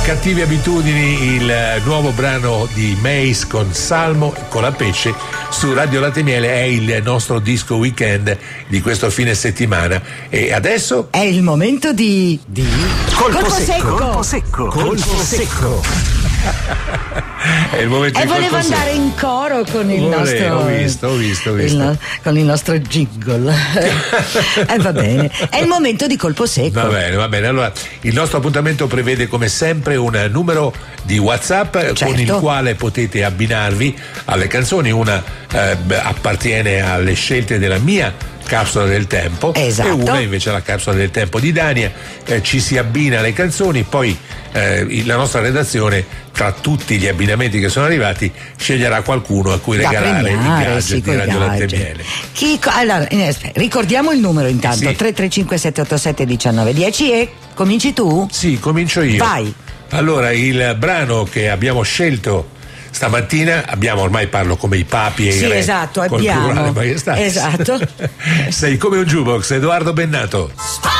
Cattive abitudini, il nuovo brano di Mace con Salmo con la pesce su Radio Latte e Miele è il nostro disco weekend di questo fine settimana. E adesso è il momento di Colpo secco. È il momento e di volevo colpo andare in coro con il nostro. Ho visto. Con il nostro jingle. Va bene. È il momento di colpo secco. Va bene. Allora, il nostro appuntamento prevede come sempre un numero di WhatsApp, certo, con il quale potete abbinarvi alle canzoni. Una appartiene alle scelte della mia capsula del tempo, esatto, e una invece la capsula del tempo di Dania. Ci si abbina alle canzoni, poi la nostra redazione, tra tutti gli abbinamenti che sono arrivati, sceglierà qualcuno a cui regalare i gadget di Radio Latte e Miele. Allora, ricordiamo il numero intanto, sì. 335 787 1910 e cominci tu? Sì, comincio io. Vai. Allora, il brano che abbiamo scelto stamattina, ormai parlo come i papi e i re, esatto, col abbiamo. plurale maestà. Esatto. Sei come un jukebox, Edoardo Bennato.